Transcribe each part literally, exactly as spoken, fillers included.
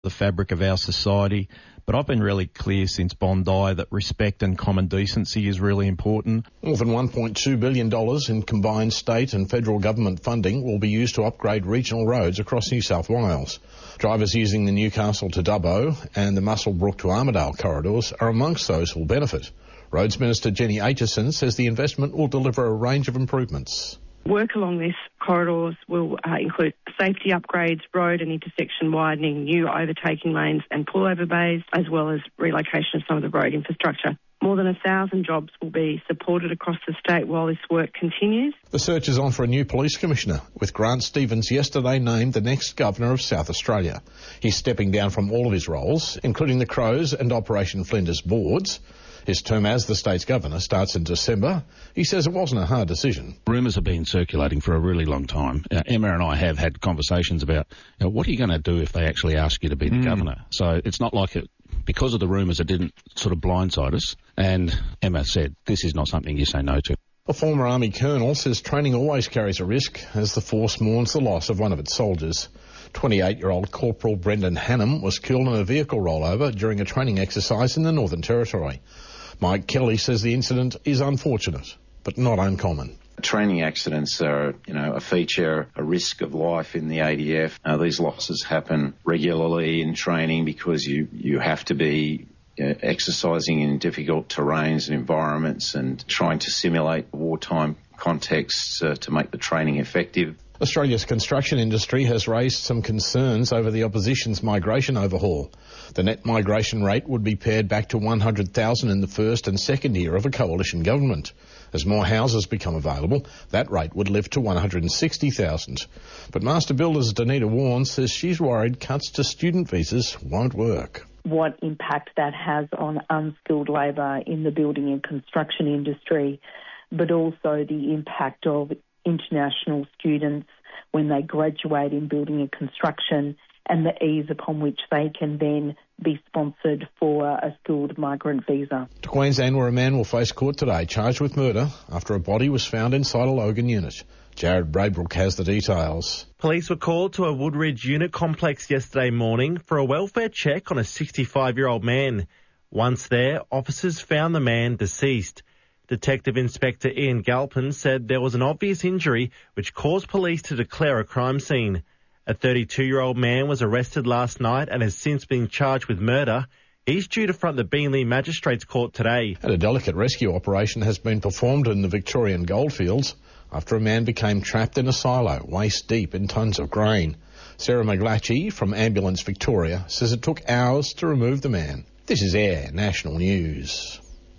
the fabric of our society. But I've been really clear since Bondi that respect and common decency is really important. More than one point two billion dollars in combined state and federal government funding will be used to upgrade regional roads across New South Wales. Drivers using the Newcastle to Dubbo and the Muswellbrook to Armidale corridors are amongst those who will benefit. Roads Minister Jenny Aitchison says the investment will deliver a range of improvements. Work along these corridors will uh, include safety upgrades, road and intersection widening, new overtaking lanes and pullover bays, as well as relocation of some of the road infrastructure. More than a thousand jobs will be supported across the state while this work continues. The search is on for a new police commissioner, with Grant Stevens yesterday named the next governor of South Australia. He's stepping down from all of his roles, including the Crows and Operation Flinders boards. His term as the state's governor starts in December. He says it wasn't a hard decision. Rumours have been circulating for a really long time. Uh, Emma and I have had conversations about, you know, what are you going to do if they actually ask you to be the mm. governor? So it's not like it, because of the rumours, it didn't sort of blindside us. And Emma said, this is not something you say no to. A former Army colonel says training always carries a risk as the force mourns the loss of one of its soldiers. twenty-eight-year-old Corporal Brendan Hannam was killed in a vehicle rollover during a training exercise in the Northern Territory. Mike Kelly says the incident is unfortunate, but not uncommon. Training accidents are, you know, a feature, a risk of life in the A D F. Uh, these losses happen regularly in training because you, you have to be uh, exercising in difficult terrains and environments and trying to simulate wartime contexts uh, to make the training effective. Australia's construction industry has raised some concerns over the opposition's migration overhaul. The net migration rate would be pared back to one hundred thousand in the first and second year of a coalition government. As more houses become available, that rate would lift to one hundred sixty thousand. But Master Builders Danita Warren says she's worried cuts to student visas won't work. What impact that has on unskilled labour in the building and construction industry, but also the impact of international students when they graduate in building and construction and the ease upon which they can then be sponsored for a skilled migrant visa. To Queensland, where a man will face court today charged with murder after a body was found inside a Logan unit. Jared Braybrook has the details. Police were called to a Woodridge unit complex yesterday morning for a welfare check on a sixty-five-year-old man. Once there, officers found the man deceased. Detective Inspector Ian Galpin said there was an obvious injury which caused police to declare a crime scene. A thirty-two-year-old man was arrested last night and has since been charged with murder. He's due to front the Beenleigh Magistrates Court today. And a delicate rescue operation has been performed in the Victorian goldfields after a man became trapped in a silo waist deep in tons of grain. Sarah McGlatchy from Ambulance Victoria says it took hours to remove the man. This is Air National News.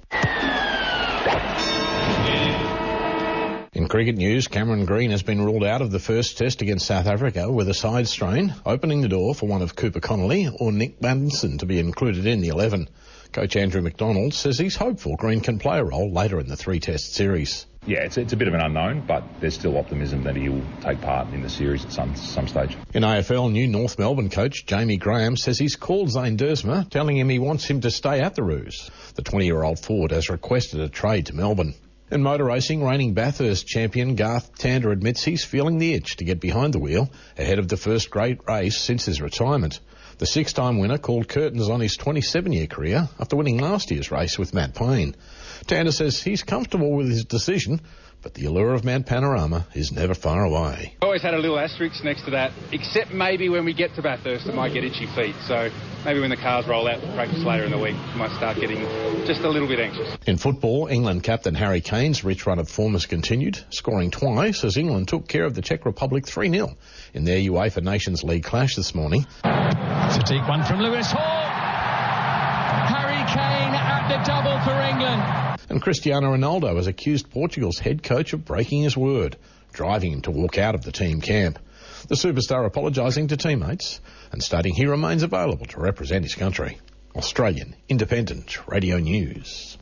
In cricket news, Cameron Green has been ruled out of the first test against South Africa with a side strain, opening the door for one of Cooper Connolly or Nick Maddinson to be included in the eleven. Coach Andrew McDonald says he's hopeful Green can play a role later in the three-test series. Yeah, it's, it's a bit of an unknown, but there's still optimism that he'll take part in the series at some some stage. In A F L, new North Melbourne coach Jamie Graham says he's called Zane Dersma, telling him he wants him to stay at the Roos. The twenty-year-old forward has requested a trade to Melbourne. In motor racing, reigning Bathurst champion Garth Tander admits he's feeling the itch to get behind the wheel ahead of the first great race since his retirement. The six-time winner called curtains on his twenty-seven-year career after winning last year's race with Matt Payne. Tander says he's comfortable with his decision, but the allure of Mount Panorama is never far away. I always had a little asterisk next to that, except maybe when we get to Bathurst it might get itchy feet, so maybe when the cars roll out to practice later in the week I might start getting just a little bit anxious. In football, England captain Harry Kane's rich run of form has continued, scoring twice as England took care of the Czech Republic three nil in their UEFA Nations League clash this morning. It's a deep one from Lewis Hall. Harry Kane at the double for England. And Cristiano Ronaldo has accused Portugal's head coach of breaking his word, driving him to walk out of the team camp. The superstar apologising to teammates and stating he remains available to represent his country. Australian Independent Radio News.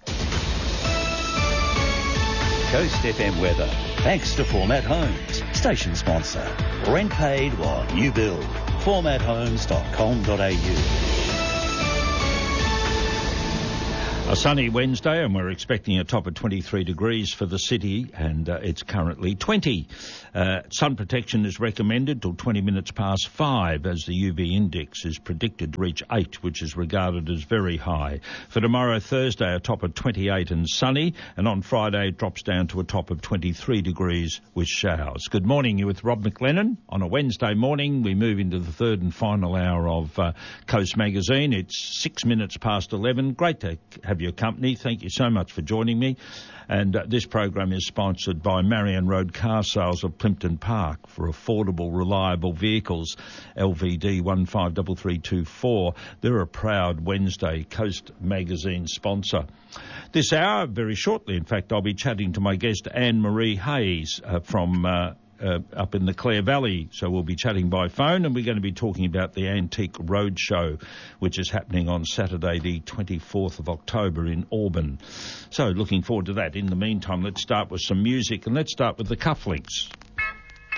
Coast F M weather, thanks to Format Homes, station sponsor. Rent paid while you build. format homes dot com dot a u. A sunny Wednesday, and we're expecting a top of twenty-three degrees for the city, and uh, it's currently twenty. Uh, sun protection is recommended till twenty minutes past five, as the U V index is predicted to reach eight, which is regarded as very high. For tomorrow, Thursday, a top of twenty-eight and sunny, and on Friday it drops down to a top of twenty-three degrees with showers. Good morning, you're with Rob McLennan. On a Wednesday morning, we move into the third and final hour of uh, Coast Magazine. It's six minutes past eleven. Great to have your company. Thank you so much for joining me. And uh, this program is sponsored by Marion Road Car Sales of Plimpton Park for affordable, reliable vehicles. L V D one five three three two four. They're a proud Wednesday Coast Magazine sponsor. This hour, very shortly, in fact, I'll be chatting to my guest Anne-Marie Hayes uh, from Uh, Uh, up in the Clare Valley. So we'll be chatting by phone, and we're going to be talking about the Antique Roadshow, which is happening on Saturday the twenty-fourth of October in Auburn. So looking forward to that. In the meantime, let's start with some music, and let's start with the Cufflinks.